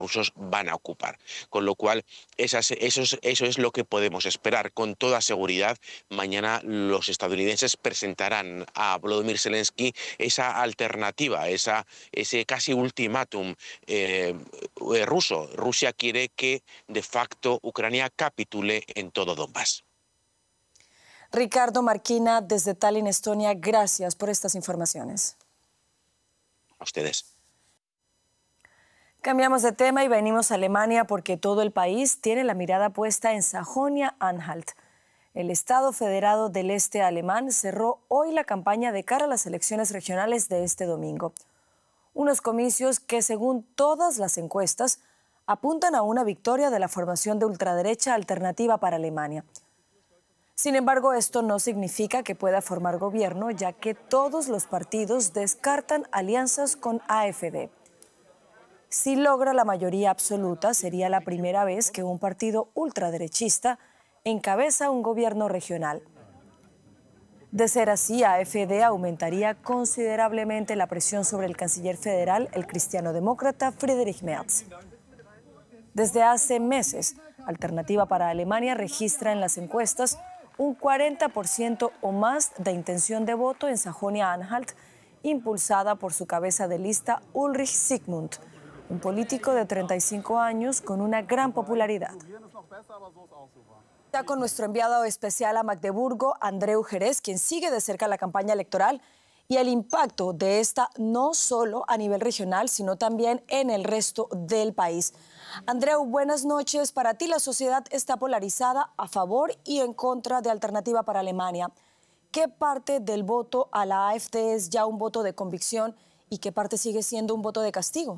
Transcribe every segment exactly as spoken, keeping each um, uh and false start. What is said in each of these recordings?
rusos van a ocupar. Con lo cual, esas, eso, es, eso es lo que podemos esperar. Con toda seguridad, mañana los estadounidenses presentarán a Volodymyr Zelensky esa alternativa, esa, ese casi ultimátum eh, ruso. Rusia quiere que, de facto, Ucrania capitule en todo Donbass. Ricardo Marquina, desde Tallinn, Estonia, gracias por estas informaciones. A ustedes. Cambiamos de tema y venimos a Alemania porque todo el país tiene la mirada puesta en Sajonia-Anhalt. El Estado Federado del Este alemán cerró hoy la campaña de cara a las elecciones regionales de este domingo. Unos comicios que, según todas las encuestas, apuntan a una victoria de la formación de ultraderecha Alternativa para Alemania. Sin embargo, esto no significa que pueda formar gobierno, ya que todos los partidos descartan alianzas con AfD. Si logra la mayoría absoluta, sería la primera vez que un partido ultraderechista encabeza un gobierno regional. De ser así, AfD aumentaría considerablemente la presión sobre el canciller federal, el cristiano-demócrata Friedrich Merz. Desde hace meses, Alternativa para Alemania registra en las encuestas un cuarenta por ciento o más de intención de voto en Sajonia-Anhalt, impulsada por su cabeza de lista Ulrich Zygmunt, un político de treinta y cinco años con una gran popularidad. Está con nuestro enviado especial a Magdeburgo, Andreu Jerez, quien sigue de cerca la campaña electoral y el impacto de esta no solo a nivel regional, sino también en el resto del país. Andreu, buenas noches. Para ti la sociedad está polarizada a favor y en contra de Alternativa para Alemania. ¿Qué parte del voto a la AfD es ya un voto de convicción y qué parte sigue siendo un voto de castigo?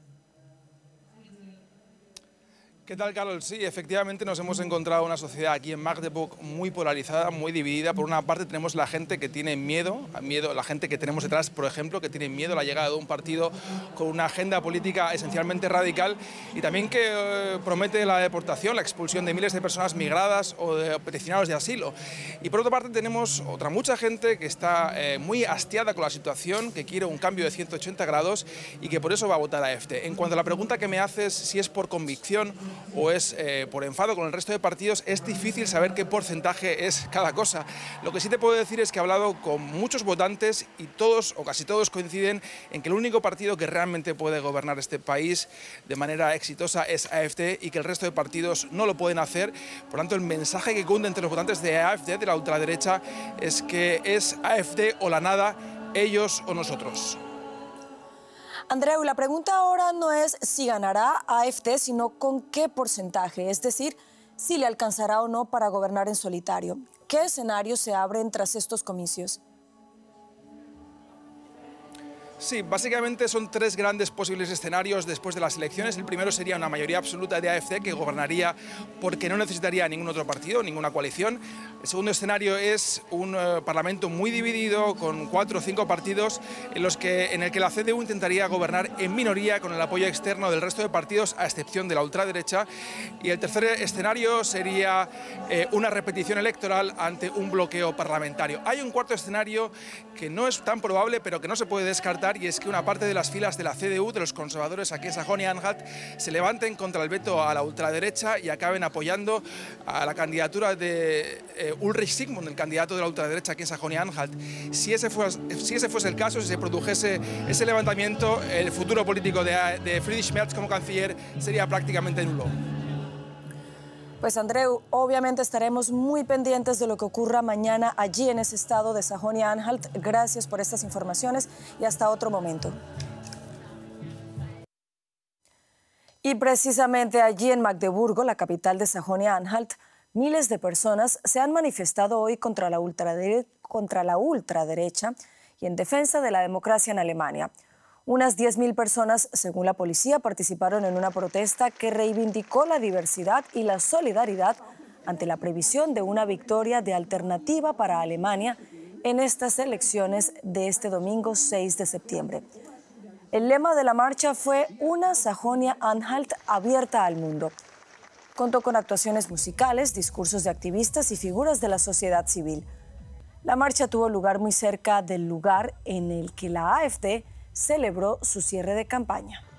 ¿Qué tal, Carol? Sí, efectivamente nos hemos encontrado una sociedad aquí en Magdeburg muy polarizada, muy dividida. Por una parte tenemos la gente que tiene miedo, miedo, la gente que tenemos detrás, por ejemplo, que tiene miedo a la llegada de un partido con una agenda política esencialmente radical y también que eh, promete la deportación, la expulsión de miles de personas migradas o de peticionarios de asilo. Y por otra parte tenemos otra mucha gente que está eh, muy hastiada con la situación, que quiere un cambio de ciento ochenta grados y que por eso va a votar a AfD. En cuanto a la pregunta que me haces, si es por convicción o es eh, por enfado con el resto de partidos, es difícil saber qué porcentaje es cada cosa. Lo que sí te puedo decir es que he hablado con muchos votantes y todos o casi todos coinciden en que el único partido que realmente puede gobernar este país de manera exitosa es AfD y que el resto de partidos no lo pueden hacer. Por tanto, el mensaje que cunde entre los votantes de AfD, de la ultraderecha, es que es AfD o la nada, ellos o nosotros. Andreu, la pregunta ahora no es si ganará AfD, sino con qué porcentaje, es decir, si le alcanzará o no para gobernar en solitario. ¿Qué escenarios se abren tras estos comicios? Sí, básicamente son tres grandes posibles escenarios después de las elecciones. El primero sería una mayoría absoluta de AfD que gobernaría porque no necesitaría ningún otro partido, ninguna coalición. El segundo escenario es un uh, parlamento muy dividido con cuatro o cinco partidos en, los que, en el que la C D U intentaría gobernar en minoría con el apoyo externo del resto de partidos, a excepción de la ultraderecha. Y el tercer escenario sería eh, una repetición electoral ante un bloqueo parlamentario. Hay un cuarto escenario que no es tan probable, pero que no se puede descartar, y es que una parte de las filas de la C D U, de los conservadores aquí en Sajonia-Anhalt, se levanten contra el veto a la ultraderecha y acaben apoyando a la candidatura de eh, Ulrich Zygmunt, el candidato de la ultraderecha aquí en Sajonia-Anhalt. Si ese, fuese, si ese fuese el caso, si se produjese ese levantamiento, el futuro político de, de Friedrich Merz como canciller sería prácticamente nulo. Pues Andreu, obviamente estaremos muy pendientes de lo que ocurra mañana allí en ese estado de Sajonia-Anhalt. Gracias por estas informaciones y hasta otro momento. Y precisamente allí en Magdeburgo, la capital de Sajonia-Anhalt, miles de personas se han manifestado hoy contra la ultradere- contra la ultraderecha y en defensa de la democracia en Alemania. Unas diez mil personas, según la policía, participaron en una protesta que reivindicó la diversidad y la solidaridad ante la previsión de una victoria de Alternativa para Alemania en estas elecciones de este domingo seis de septiembre. El lema de la marcha fue una Sajonia-Anhalt abierta al mundo. Contó con actuaciones musicales, discursos de activistas y figuras de la sociedad civil. La marcha tuvo lugar muy cerca del lugar en el que la AfD celebró su cierre de campaña.